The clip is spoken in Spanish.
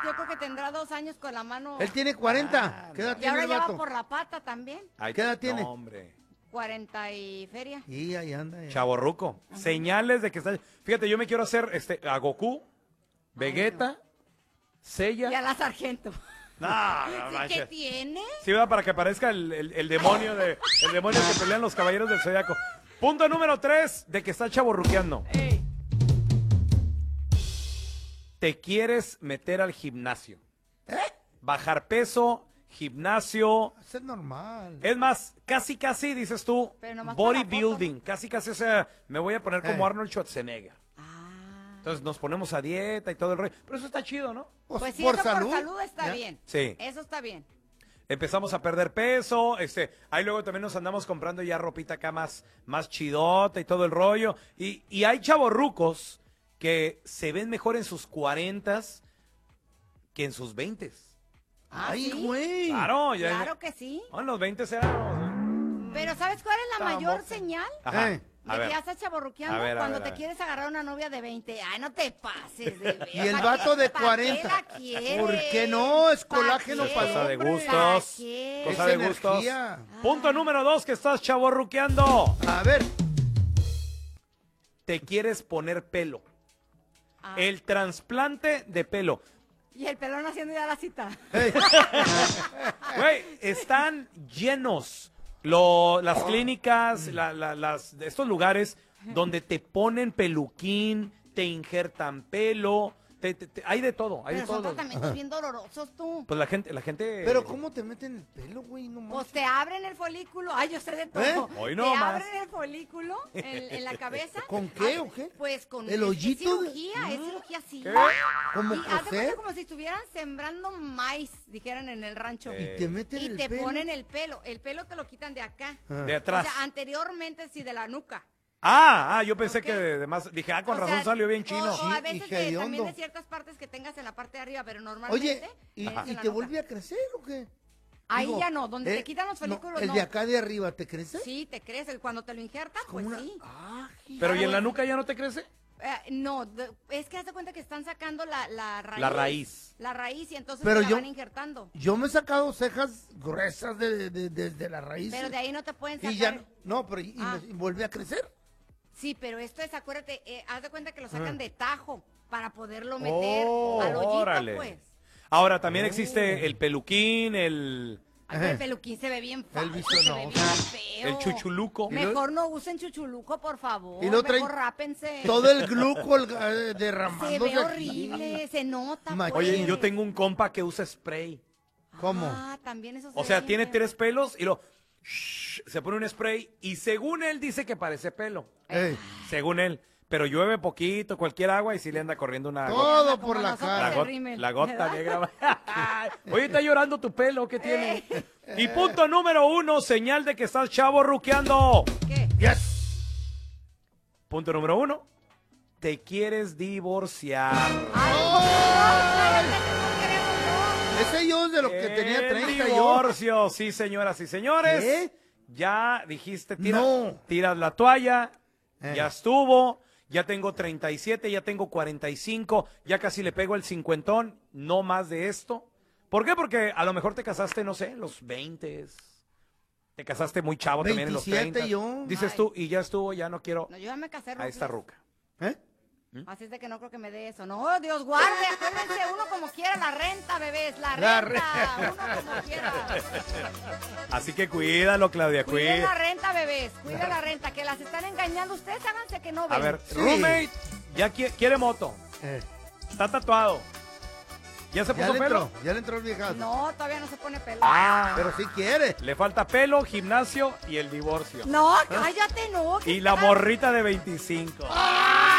yo creo que tendrá 2 años con la mano. Él tiene 40. ¿Qué edad Y tiene ahora el ya va vato? por la pata también. Ay, ¿Qué edad tiene? No, hombre. 40 y feria. Y ahí anda. Chavorruco. Señales de que está... Fíjate, yo me quiero hacer a Goku, Vegeta, Seiya. Y a la sargento. No, ¿Sí, ¿qué tiene? Sí, ¿verdad? Para que aparezca el demonio el demonio que pelean los caballeros del Zodiaco. Punto número 3 de que está chavorruqueando. Ey. Te quieres meter al gimnasio. Bajar peso, gimnasio. Eso es normal. Es más, casi, dices tú, Pero nomás para la bodybuilding. Casi, o sea, me voy a poner como Arnold Schwarzenegger. Ah. Entonces nos ponemos a dieta y todo el rollo. Pero eso está chido, ¿no? Pues sí, por eso salud. por salud está ¿Ya? bien. Sí. Eso está bien. Empezamos a perder peso, ahí luego también nos andamos comprando ya ropita acá más chidota y todo el rollo. Y hay chavorrucos que se ven mejor en sus 40s que en sus 20s. Ay, ¿sí? güey. Claro, ya. Claro que sí. En los 20 éramos. Pero ¿sabes cuál es la Estábamos, mayor señal? Ajá. Eh. A De ver. que ya estás chavorruqueando A ver, cuando a te ver. quieres agarrar una novia de 20. Ay, no te pases de ver. Y el vato de ¿Para 40. qué la quieres? ¿Por qué no? Es colágeno qué, para el Cosa de hombre. gustos. ¿Para qué? Cosa Es de gustos. energía. Punto número 2 que estás chavorruqueando. A ver. Te quieres poner pelo. Ah. El trasplante de pelo. Y el pelón haciendo ya la cita. Güey, están llenos las clínicas, estos lugares donde te ponen peluquín, te injertan pelo, hay de todo, hay Pero de son todo. tratamientos bien dolorosos tú. Pues la gente. Pero ¿cómo te meten el pelo, güey? No Pues manches. te abren el folículo. Ay, yo sé de todo. ¿Eh? Hoy te no más. abren el folículo en la cabeza. ¿Con qué Ay, o qué? Pues con ¿El hoyito de- Es cirugía así. ¿Qué? ¿Cómo Y haz de cuenta coser? como si estuvieran sembrando maíz, dijeran en el rancho. Y te meten Y el te pelo. ponen el pelo. El pelo te lo quitan de acá. De atrás. O sea, anteriormente sí de la nuca. Yo pensé Ok. que de más. Dije, con O razón sea, salió bien chino. O a Sí, veces y hediondo. también de ciertas partes que tengas en la parte de arriba, pero normalmente. Oye, ¿y es en la te nuca. vuelve a crecer o qué? Ahí Digo, ya no, donde te quitan los folículos El no. de acá de arriba, ¿te crece? Sí, te crece. Cuando te lo injertas, pues Como una- sí. Ah, Pero ¿y en la nuca ya no te crece? No, es que haz de cuenta que están sacando la raíz. La raíz. La raíz y entonces Pero te la yo- van injertando. yo me he sacado cejas gruesas desde la raíz. Pero de ahí no te pueden sacar. Y ya, no, pero Ah. me vuelve a crecer. Sí, pero esto es, acuérdate, haz de cuenta que lo sacan de tajo para poderlo meter Oh, al hoyito, órale. pues. Ahora también existe el peluquín, Ay, pero el peluquín se ve bien falso, El se ve visonoso. bien feo. el chuchuluco. Mejor no usen chuchuluco, por favor. Y lo traen Mejor rápense. Todo el gluco Se derramándose ve aquí. horrible, se nota, Machín. pues. Oye, yo tengo un compa que usa spray. ¿Cómo? Ah, también eso se O ve sea, bien tiene feo. 3 pelos y se pone un spray y según él dice que parece pelo. Ey, Según él. Pero llueve poquito, cualquier agua y si le anda corriendo una todo Como por la nosotros cara. de Rimmel, la gota ¿verdad? negra. Oye, está llorando tu pelo, ¿qué tiene? Y punto número 1, señal de que estás chavo ruqueando. ¿Qué? Yes. Punto número 1, te quieres divorciar. Ese yo de los que tenía El 30 yo. divorcio, sí señoras y señores. ¿Qué? Ya dijiste, No. tiras la toalla, Eh. ya estuvo, ya tengo 37, ya tengo 45, ya casi le pego el 50, no más de esto. ¿Por qué? Porque a lo mejor te casaste, no sé, en los 20, te casaste muy chavo también en los 27 30. yo. Dices Ay. tú, y ya estuvo, ya no quiero No, yo ya me casé a esta rucles. ruca. ¿Eh? Así es de que no creo que me dé eso. No, Dios guarde, acuérdense, uno como quiera la renta, bebés, la La renta, uno como quiera. Así que cuídalo, Claudia, Cuiden la cuida. renta, bebés, cuiden la renta, que las están engañando. Ustedes háganse que no ven. A ver, Sí. roommate, ya quiere moto, está tatuado. ¿Ya se Ya puso le pelo? entró, ya le entró el viejazo. No, todavía no se pone pelo. Pero sí quiere. Le falta pelo, gimnasio y el divorcio. No, cállate, no. Y la morrita de 25.